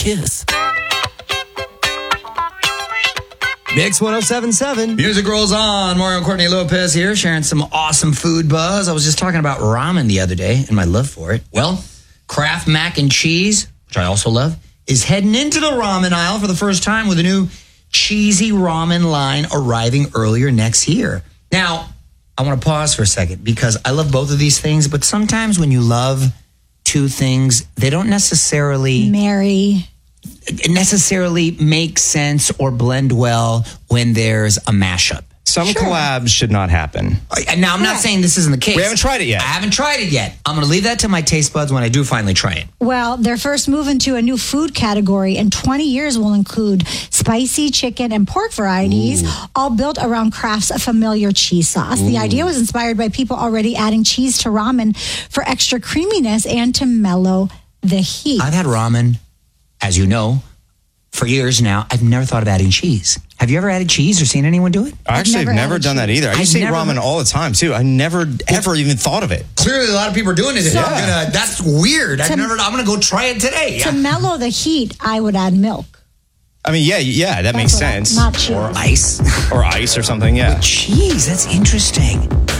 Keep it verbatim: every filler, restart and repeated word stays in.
Kiss. Mix one oh seven point seven. Music rolls on. Mario and Courtney Lopez here, sharing some awesome food buzz. I was just talking about ramen the other day and my love for it. Well, Kraft Mac and Cheese, which I also love, is heading into the ramen aisle for the first time with a new cheesy ramen line arriving earlier next year. Now, I want to pause for a second because I love both of these things, but sometimes when you love two things, they don't necessarily Mary. necessarily make sense or blend well when there's a mashup. Some Sure. collabs should not happen. Now, I'm not saying this isn't the case. We haven't tried it yet. I haven't tried it yet. I'm going to leave that to my taste buds when I do finally try it. Well, their first move into a new food category in twenty years will include spicy chicken and pork varieties, Ooh. all built around Kraft's familiar cheese sauce. Ooh. The idea was inspired by people already adding cheese to ramen for extra creaminess and to mellow the heat. I've had ramen, as you know, for years now. I've never thought of adding cheese. Have you ever added cheese or seen anyone do it? I actually have never, never done cheese. that either. I used to eat ramen all the time, too. I never, ever even thought of it. Clearly, a lot of people are doing it. So, gonna, that's weird. To, I've never, I'm going to go try it today. To mellow the heat, I would add milk. I mean, yeah, yeah, that that's makes sense. I, not cheese. Or ice. Or ice or something, yeah. With cheese, that's interesting.